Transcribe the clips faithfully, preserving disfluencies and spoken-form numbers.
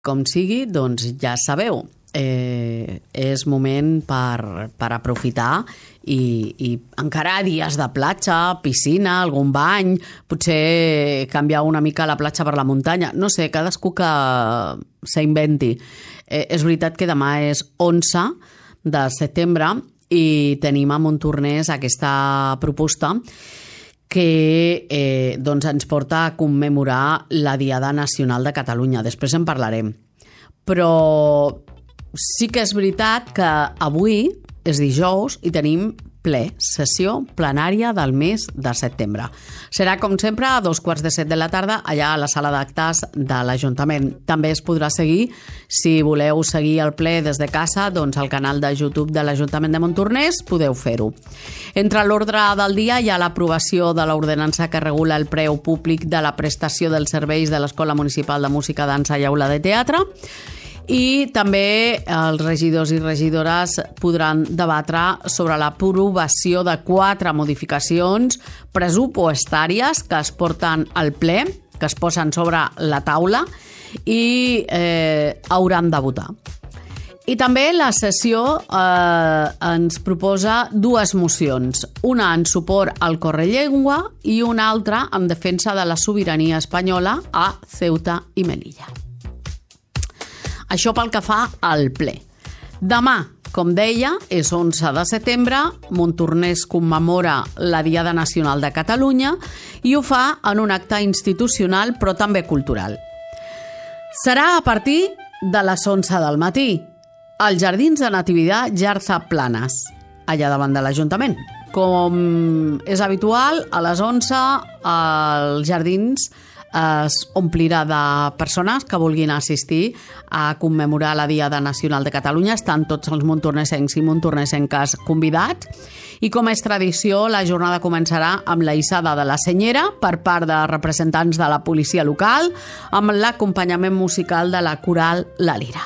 Com sigui, doncs ja sabeu, eh, és moment per, per aprofitar i, i encara dies de platja, piscina, algun bany, potser canviar una mica la platja per la muntanya, no sé, cadascú que s'inventi. Eh, és veritat que demà és onze de setembre i tenim a Montornès aquesta proposta que eh, doncs ens porta a commemorar la Diada Nacional de Catalunya. Després en parlarem. Però sí que és veritat que avui és dijous i tenim ple, sessió plenària del mes de setembre. Serà, com sempre, a dos quarts de set de la tarda allà a la sala d'actes de l'Ajuntament. També es podrà seguir, si voleu seguir el ple des de casa, doncs al canal de YouTube de l'Ajuntament de Montornès podeu fer-ho. Entre l'ordre del dia hi ha l'aprovació de l'ordenança que regula el preu públic de la prestació dels serveis de l'Escola Municipal de Música, Dansa i Aula de Teatre, i també els regidors i regidores podran debatre sobre l'aprovació de quatre modificacions pressupostàries que es porten al ple, que es posen sobre la taula i eh, hauran de votar. I també la sessió eh, ens proposa dues mocions, una en suport al Correllengua i una altra en defensa de la sobirania espanyola a Ceuta i Melilla. Això pel que fa al ple. Demà, com deia, és onze de setembre, Montornès commemora la Diada Nacional de Catalunya i ho fa en un acte institucional però també cultural. Serà a partir de les onze del matí, als Jardins de Natividad Jarza Planas, allà davant de l'Ajuntament. Com és habitual, a les onze els jardins es omplirà de persones que vulguin assistir a commemorar la Diada Nacional de Catalunya. Estan tots els montornesencs i montornesenques convidats. I com és tradició, la jornada començarà amb la hissada de la senyera per part de representants de la policia local, amb l'acompanyament musical de la coral La Lira.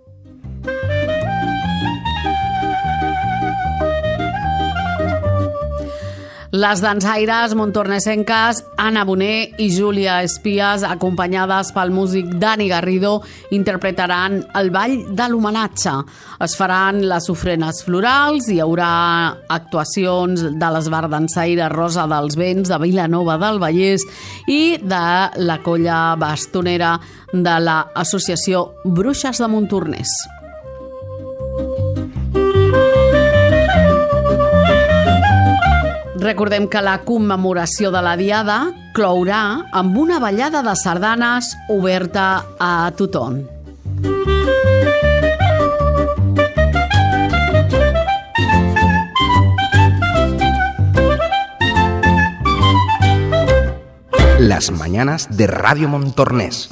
Les dansaires montornesenques Anna Boner i Júlia Espies, acompanyades pel músic Dani Garrido, interpretaran el ball de l'homenatge. Es faran les ofrenes florals, hi haurà actuacions de l'esbar dansaire Rosa dels Vents de Vilanova del Vallès i de la colla bastonera de l'associació Bruixes de Montornès. Recordem que la commemoració de la Diada clourà amb una ballada de sardanes oberta a tothom. Las mañanas de Radio Montornès.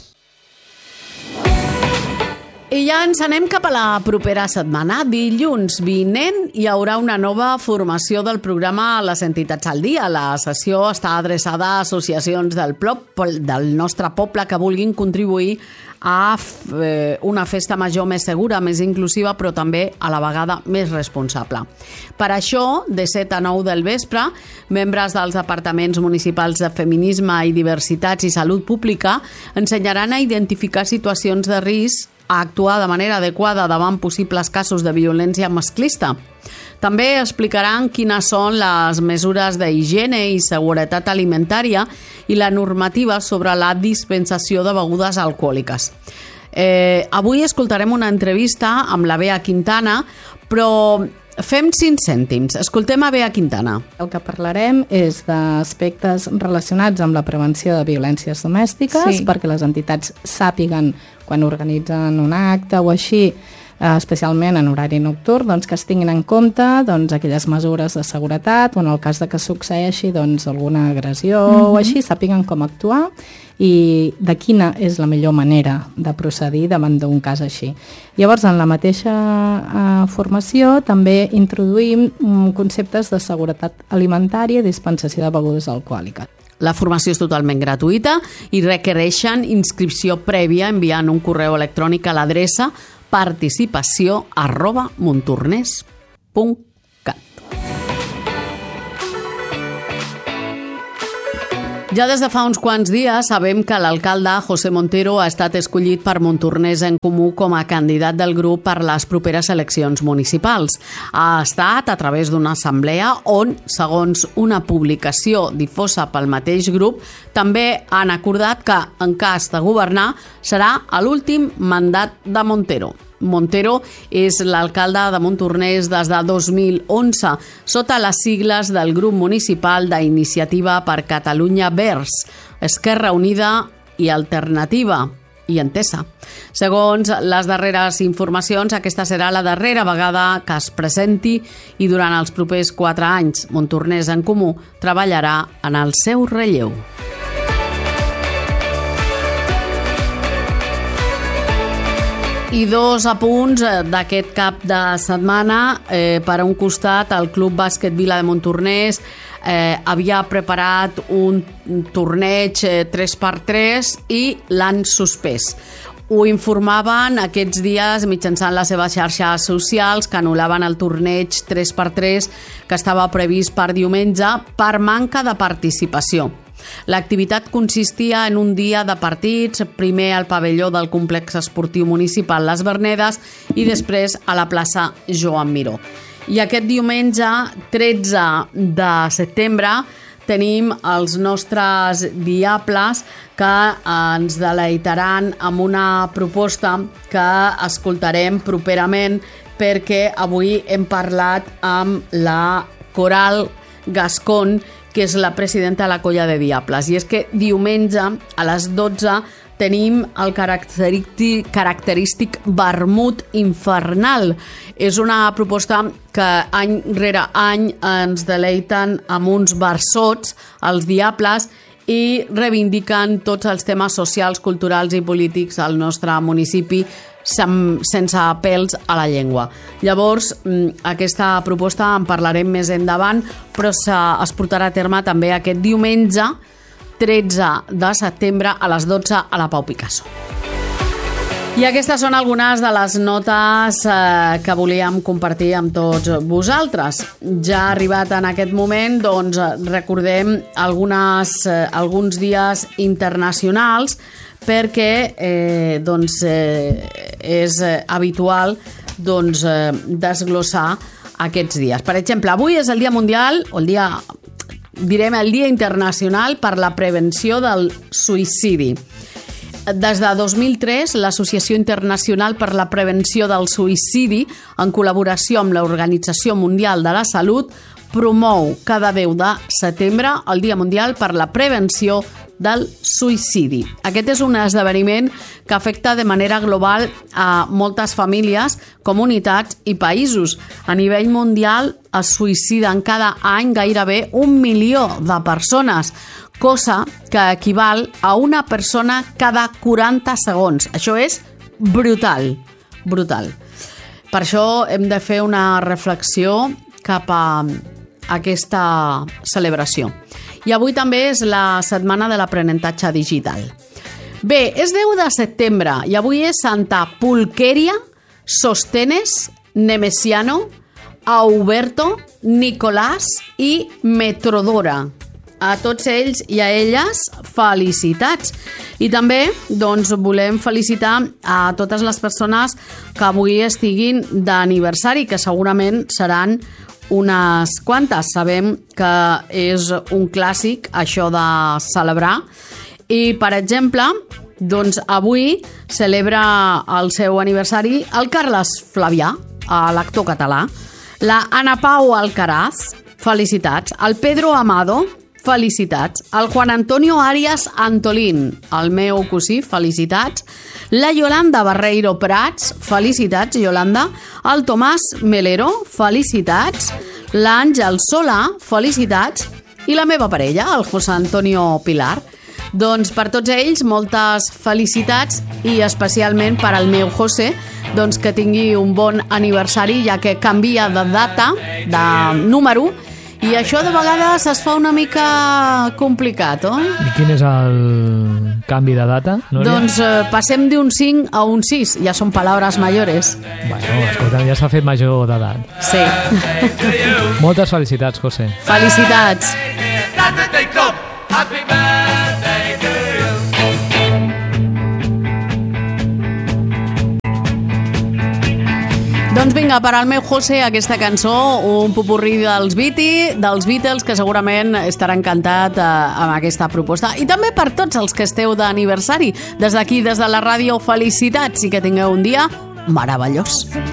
I ja ens anem cap a la propera setmana. Dilluns vinent hi haurà una nova formació del programa Les Entitats al Dia. La sessió està adreçada a associacions del, plop, del nostre poble que vulguin contribuir a una festa major més segura, més inclusiva, però també a la vegada més responsable. Per això, de set a nou del vespre, membres dels departaments municipals de Feminisme i Diversitats i Salut Pública ensenyaran a identificar situacions de risc, a actuar de manera adequada davant possibles casos de violència masclista. També explicaran quines són les mesures d'higiene i seguretat alimentària i la normativa sobre la dispensació de begudes alcohòliques. Eh, avui escoltarem una entrevista amb la Bea Quintana, però fem cinc cèntims. Escoltem a Bea Quintana. El que parlarem és d'aspectes relacionats amb la prevenció de violències domèstiques, sí, perquè les entitats sàpiguen quan organitzen un acte o així, especialment en horari nocturn, doncs que es tinguin en compte doncs, aquelles mesures de seguretat o en el cas de que succeeixi doncs, alguna agressió mm-hmm. o així, sàpiguen com actuar i de quina és la millor manera de procedir davant d'un cas així. Llavors, en la mateixa eh, formació també introduïm um, conceptes de seguretat alimentària i dispensació de begudes alcohòliques. La formació és totalment gratuïta i requereixen inscripció prèvia enviant un correu electrònic a l'adreça participació arroba montornès punt cat. Ja des de fa uns quants dies sabem que l'alcalde José Montero ha estat escollit per Montornès en Comú com a candidat del grup per les properes eleccions municipals. Ha estat a través d'una assemblea on, segons una publicació difosa pel mateix grup, també han acordat que, en cas de governar, serà a l'últim mandat de Montero. Montero és l'alcalde de Montornès des de dos mil onze, sota les sigles del grup municipal d'Iniciativa per Catalunya Verds, Esquerra Unida i Alternativa i Entesa. Segons les darreres informacions, aquesta serà la darrera vegada que es presenti i durant els propers quatre anys Montornès en Comú treballarà en el seu relleu. I dos apunts d'aquest cap de setmana. Eh, per un costat, el Club Bàsquet Vila de Montornès eh, havia preparat un torneig eh, tres per tres i l'han suspès. Ho informaven aquests dies mitjançant les seves xarxes socials, que anul·laven el torneig tres per tres que estava previst per diumenge per manca de participació. L'activitat consistia en un dia de partits, primer al pavelló del complex esportiu municipal Les Vernedes i després a la plaça Joan Miró. I aquest diumenge, tretze de setembre, tenim els nostres Diables que ens deleitaran amb una proposta que escoltarem properament, perquè avui hem parlat amb la Coral Gascon, que és la presidenta de la Colla de Diables. I és que diumenge a les dotze tenim el característic, característic vermut infernal. És una proposta que any rere any ens deleiten amb uns versots, els Diables, i reivindiquen tots els temes socials, culturals i polítics al nostre municipi, sense pèls a la llengua. Llavors, aquesta proposta en parlarem més endavant, però es portarà a terme també aquest diumenge tretze de setembre a les dotze a la Pau Picasso. I aquestes són algunes de les notes eh, que volíem compartir amb tots vosaltres. Ja ha arribat en aquest moment, doncs recordem algunes, eh, alguns dies internacionals, perquè eh, doncs, eh, és eh, habitual doncs, eh, desglossar aquests dies. Per exemple, avui és el Dia Mundial, o el dia, direm el Dia Internacional per la Prevenció del Suïcidi. Des de dos mil tres, l'Associació Internacional per la Prevenció del Suïcidi, en col·laboració amb l'Organització Mundial de la Salut, promou cada deu de setembre el Dia Mundial per la Prevenció del Suïcidi. Aquest és un esdeveniment que afecta de manera global a moltes famílies, comunitats i països. A nivell mundial es suïciden cada any gairebé un milió de persones, cosa que equival a una persona cada quaranta segons. Això és brutal, brutal. Per això hem de fer una reflexió cap a aquesta celebració. I avui també és la setmana de l'aprenentatge digital. Bé, és deu de setembre i avui és Santa Pulqueria, Sostenes, Nemesiano, Auberto, Nicolàs i Metrodora. A tots ells i a elles, felicitats. I també doncs, volem felicitar a totes les persones que avui estiguin d'aniversari, que segurament seran unes quantes. Sabem que és un clàssic això de celebrar. I, per exemple, doncs avui celebra el seu aniversari el Carles Flavià, l'actor català, la Ana Pau Alcaraz, felicitats, el Pedro Amado, felicitats, el Juan Antonio Arias Antolín, el meu cosí, felicitats, la Yolanda Barreiro Prats, felicitats, Yolanda, el Tomàs Melero, felicitats, l'Àngel Solà, felicitats, i la meva parella, el José Antonio Pilar. Doncs per tots ells, moltes felicitats i especialment per al meu José, doncs que tingui un bon aniversari, ja que canvia de data, de número, i això de vegades es fa una mica complicat, oi? I quin és el canvi de data, Núria? Doncs eh, passem d'un cinc a un sis, ja són paraules mayores. Bueno, escolta, ja s'ha fet major d'edat. Sí. Moltes felicitats, José. Felicitats. Happy birthday. Doncs vinga, per al meu José, aquesta cançó, un popurrí dels Beatles, dels Beatles, que segurament estarà encantat eh, amb aquesta proposta. I també per tots els que esteu d'aniversari. Des d'aquí, des de la ràdio, felicitats i que tingueu un dia meravellós.